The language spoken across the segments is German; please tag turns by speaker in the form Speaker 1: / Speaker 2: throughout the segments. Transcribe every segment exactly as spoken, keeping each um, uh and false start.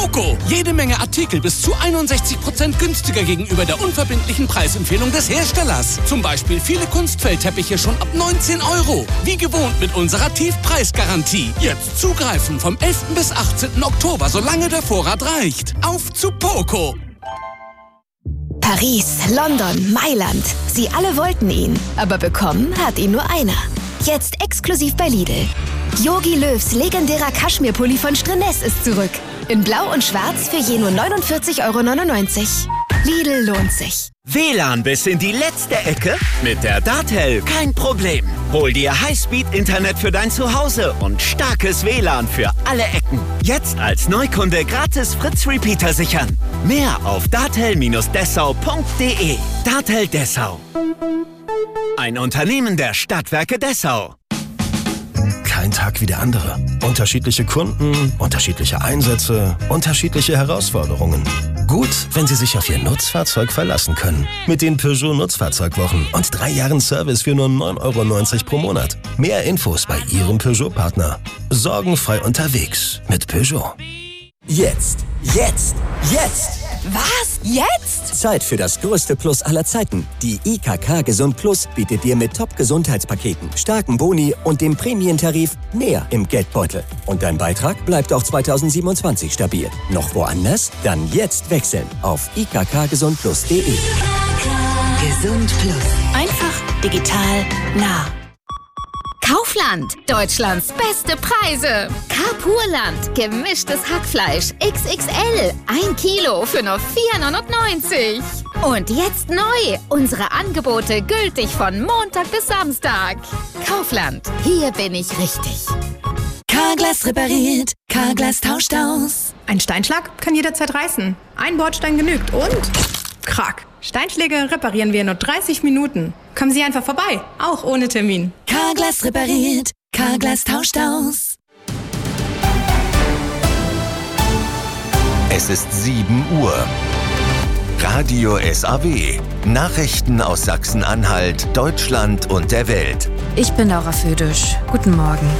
Speaker 1: Poco. Jede Menge Artikel bis zu einundsechzig Prozent günstiger gegenüber der unverbindlichen Preisempfehlung des Herstellers. Zum Beispiel viele Kunstfellteppiche schon ab neunzehn Euro. Wie gewohnt mit unserer Tiefpreisgarantie. Jetzt zugreifen vom elften bis achtzehnten Oktober, solange der Vorrat reicht. Auf zu Poco.
Speaker 2: Paris, London, Mailand. Sie alle wollten ihn. Aber bekommen hat ihn nur einer. Jetzt exklusiv bei Lidl. Jogi Löws legendärer Kaschmirpulli von Strenes ist zurück. In Blau und Schwarz für je nur neunundvierzig Euro neunundneunzig. Lidl lohnt sich.
Speaker 3: W L A N bis in die letzte Ecke? Mit der Dartel kein Problem. Hol dir Highspeed-Internet für dein Zuhause und starkes W L A N für alle Ecken. Jetzt als Neukunde gratis Fritz-Repeater sichern. Mehr auf dartel Bindestrich dessau Punkt de. Dartel Dessau. Ein Unternehmen der Stadtwerke Dessau.
Speaker 4: Kein Tag wie der andere. Unterschiedliche Kunden, unterschiedliche Einsätze, unterschiedliche Herausforderungen. Gut, wenn Sie sich auf Ihr Nutzfahrzeug verlassen können. Mit den Peugeot Nutzfahrzeugwochen und drei Jahren Service für nur neun Euro neunzig pro Monat. Mehr Infos bei Ihrem Peugeot-Partner. Sorgenfrei unterwegs mit Peugeot.
Speaker 5: Jetzt, jetzt, jetzt!
Speaker 2: Was? Jetzt?
Speaker 5: Zeit für das größte Plus aller Zeiten. Die I K K Gesund Plus bietet dir mit Top-Gesundheitspaketen, starken Boni und dem Prämientarif mehr im Geldbeutel. Und dein Beitrag bleibt auch zweitausendsiebenundzwanzig stabil. Noch woanders? Dann jetzt wechseln auf i k k gesund plus punkt de.
Speaker 2: Gesund Plus. Einfach, digital, nah.
Speaker 6: Kaufland, Deutschlands beste Preise. Carpurland, gemischtes Hackfleisch X X L, ein Kilo für nur vier neunundneunzig. Und jetzt neu, unsere Angebote gültig von Montag bis Samstag. Kaufland, hier bin ich richtig.
Speaker 2: Carglass repariert, Carglass tauscht aus.
Speaker 7: Ein Steinschlag kann jederzeit reißen. Ein Bordstein genügt und... Krack. Steinschläge reparieren wir in nur dreißig Minuten. Kommen Sie einfach vorbei, auch ohne Termin.
Speaker 2: Carglass repariert, Carglass tauscht aus.
Speaker 8: Es ist sieben Uhr. Radio S A W. Nachrichten aus Sachsen-Anhalt, Deutschland und der Welt.
Speaker 9: Ich bin Laura Födisch. Guten Morgen.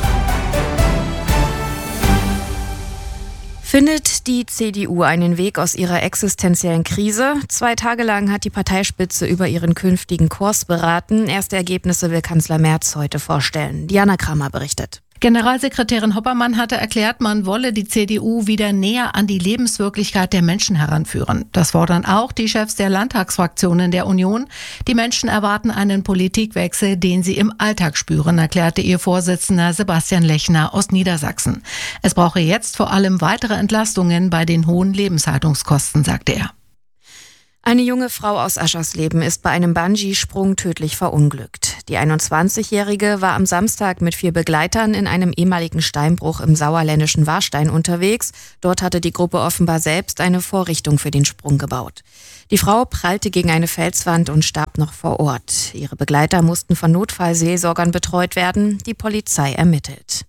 Speaker 9: Findet die C D U einen Weg aus ihrer existenziellen Krise? Zwei Tage lang hat die Parteispitze über ihren künftigen Kurs beraten. Erste Ergebnisse will Kanzler Merz heute vorstellen. Diana Kramer berichtet.
Speaker 10: Generalsekretärin Hoppermann hatte erklärt, man wolle die C D U wieder näher an die Lebenswirklichkeit der Menschen heranführen. Das fordern auch die Chefs der Landtagsfraktionen der Union. Die Menschen erwarten einen Politikwechsel, den sie im Alltag spüren, erklärte ihr Vorsitzender Sebastian Lechner aus Niedersachsen. Es brauche jetzt vor allem weitere Entlastungen bei den hohen Lebenshaltungskosten, sagte er.
Speaker 9: Eine junge Frau aus Aschersleben ist bei einem Bungee-Sprung tödlich verunglückt. Die einundzwanzigjährige war am Samstag mit vier Begleitern in einem ehemaligen Steinbruch im sauerländischen Warstein unterwegs. Dort hatte die Gruppe offenbar selbst eine Vorrichtung für den Sprung gebaut. Die Frau prallte gegen eine Felswand und starb noch vor Ort. Ihre Begleiter mussten von Notfallseelsorgern betreut werden. Die Polizei ermittelt.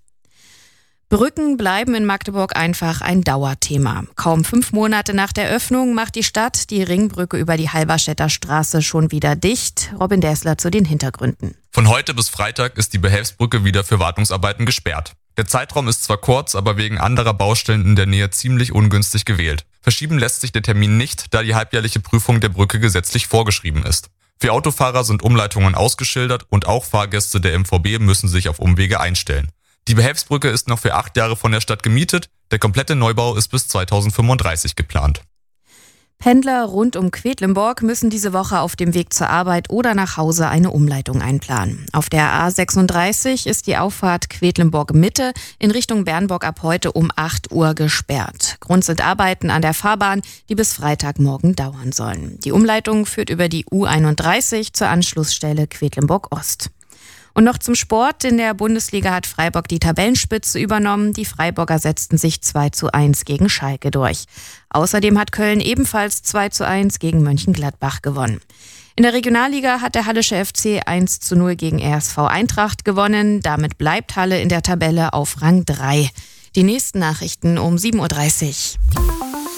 Speaker 9: Brücken bleiben in Magdeburg einfach ein Dauerthema. Kaum fünf Monate nach der Öffnung macht die Stadt die Ringbrücke über die Halberstädter Straße schon wieder dicht. Robin Dessler zu den Hintergründen.
Speaker 11: Von heute bis Freitag ist die Behelfsbrücke wieder für Wartungsarbeiten gesperrt. Der Zeitraum ist zwar kurz, aber wegen anderer Baustellen in der Nähe ziemlich ungünstig gewählt. Verschieben lässt sich der Termin nicht, da die halbjährliche Prüfung der Brücke gesetzlich vorgeschrieben ist. Für Autofahrer sind Umleitungen ausgeschildert und auch Fahrgäste der M V B müssen sich auf Umwege einstellen. Die Behelfsbrücke ist noch für acht Jahre von der Stadt gemietet. Der komplette Neubau ist bis zweitausendfünfunddreißig geplant.
Speaker 9: Pendler rund um Quedlinburg müssen diese Woche auf dem Weg zur Arbeit oder nach Hause eine Umleitung einplanen. Auf der A sechsunddreißig ist die Auffahrt Quedlinburg-Mitte in Richtung Bernburg ab heute um acht Uhr gesperrt. Grund sind Arbeiten an der Fahrbahn, die bis Freitagmorgen dauern sollen. Die Umleitung führt über die U einunddreißig zur Anschlussstelle Quedlinburg-Ost. Und noch zum Sport. In der Bundesliga hat Freiburg die Tabellenspitze übernommen. Die Freiburger setzten sich zwei zu eins gegen Schalke durch. Außerdem hat Köln ebenfalls zwei zu eins gegen Mönchengladbach gewonnen. In der Regionalliga hat der Hallische F C eins zu null gegen R S V Eintracht gewonnen. Damit bleibt Halle in der Tabelle auf Rang drei. Die nächsten Nachrichten um sieben Uhr dreißig.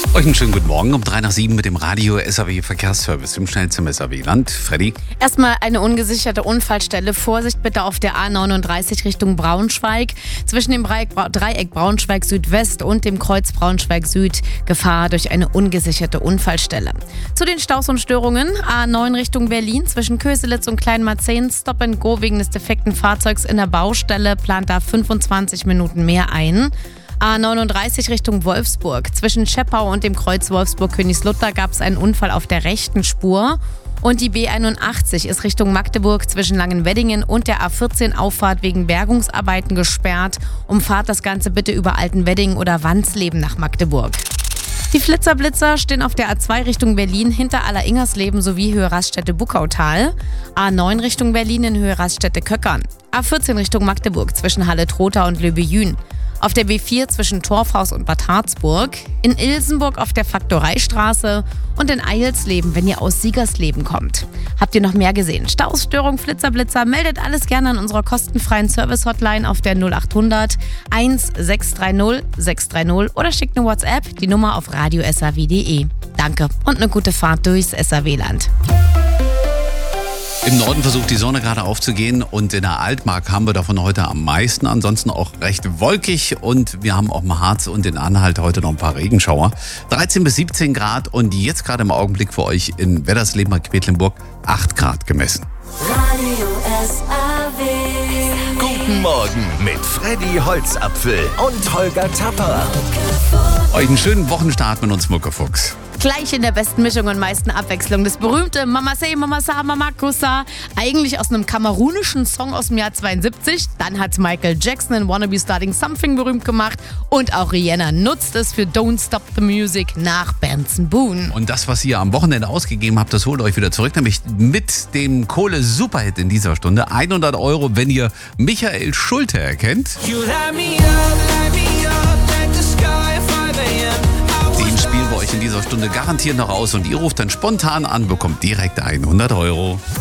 Speaker 12: Euch einen schönen guten Morgen um drei nach sieben mit dem Radio S A W Verkehrsservice im schnellsten S A W-Land. Freddy?
Speaker 9: Erstmal eine ungesicherte Unfallstelle. Vorsicht bitte auf der A neununddreißig Richtung Braunschweig. Zwischen dem Dreieck Braunschweig Südwest und dem Kreuz Braunschweig Süd Gefahr durch eine ungesicherte Unfallstelle. Zu den Staus und Störungen. A neun Richtung Berlin zwischen Köselitz und Kleinmarzahn. Stop and Go wegen des defekten Fahrzeugs in der Baustelle. Plant da fünfundzwanzig Minuten mehr ein. A neununddreißig Richtung Wolfsburg. Zwischen Scheppau und dem Kreuz Wolfsburg-Königslutter gab es einen Unfall auf der rechten Spur. Und die B einundachtzig ist Richtung Magdeburg zwischen Langenweddingen und der A vierzehn Auffahrt wegen Bergungsarbeiten gesperrt. Umfahrt das Ganze bitte über Altenweddingen oder Wansleben nach Magdeburg. Die Flitzerblitzer stehen auf der A zwei Richtung Berlin hinter Aller-Ingersleben sowie Höhe Raststätte Buckautal. A neun Richtung Berlin in Höhe Raststätte Köckern. A vierzehn Richtung Magdeburg zwischen Halle-Trotha und Löbejün. Auf der B vier zwischen Torfhaus und Bad Harzburg, in Ilsenburg auf der Faktoreistraße und in Eilsleben, wenn ihr aus Siegersleben kommt. Habt ihr noch mehr gesehen? Staus, Störung, Flitzerblitzer, meldet alles gerne an unserer kostenfreien Service-Hotline auf der null achthundert eins sechs drei null sechs drei null oder schickt eine WhatsApp, die Nummer auf radio s a w punkt d e. Danke und eine gute Fahrt durchs S A W-Land.
Speaker 12: Im Norden versucht die Sonne gerade aufzugehen und in der Altmark haben wir davon heute am meisten. Ansonsten auch recht wolkig und wir haben auch im Harz und in Anhalt heute noch ein paar Regenschauer. dreizehn bis siebzehn Grad und jetzt gerade im Augenblick für euch in Weddersleben bei Quedlinburg acht Grad gemessen.
Speaker 8: Radio S A W. Guten Morgen mit Freddy Holzapfel und Holger Tapper.
Speaker 12: Euch einen schönen Wochenstart mit uns Muckefuchs.
Speaker 9: Gleich in der besten Mischung und meisten Abwechslung. Das berühmte Mama Say, Mama Sa, Mama Kusa. Eigentlich aus einem kamerunischen Song aus dem Jahr zweiundsiebzig. Dann hat Michael Jackson in Wanna Be Starting Something berühmt gemacht. Und auch Rihanna nutzt es für Don't Stop the Music nach Benson Boone.
Speaker 12: Und das, was ihr am Wochenende ausgegeben habt, das holt euch wieder zurück. Nämlich mit dem Kohle-Superhit in dieser Stunde. hundert Euro, wenn ihr Michael Schulte erkennt. Den spielen wir euch in dieser Stunde garantiert noch aus und ihr ruft dann spontan an, bekommt direkt hundert Euro.